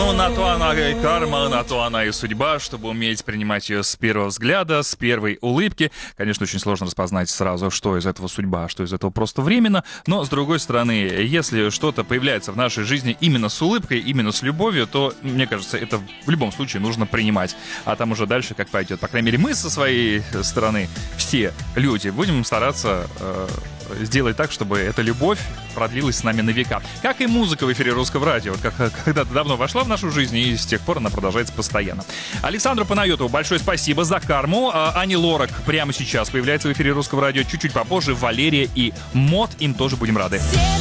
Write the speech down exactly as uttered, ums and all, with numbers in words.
Ну, на то она и карма, на то она и судьба, чтобы уметь принимать ее с первого взгляда, с первой улыбки. Конечно, очень сложно распознать сразу, что из этого судьба, а что из этого просто временно. Но, с другой стороны, если что-то появляется в нашей жизни именно с улыбкой, именно с любовью, то, мне кажется, это в любом случае нужно принимать. А там уже дальше как пойдет. По крайней мере, мы со своей стороны, все люди, будем стараться э, сделать так, чтобы эта любовь продлилась с нами на века. Как и музыка в эфире Русского радио. Вот как когда-то давно вошла в нашу жизнь, и с тех пор она продолжается постоянно. Александру Панайотову большое спасибо за карму. А Ани Лорак прямо сейчас появляется в эфире Русского радио. Чуть-чуть попозже Валерия и Мод. Им тоже будем рады.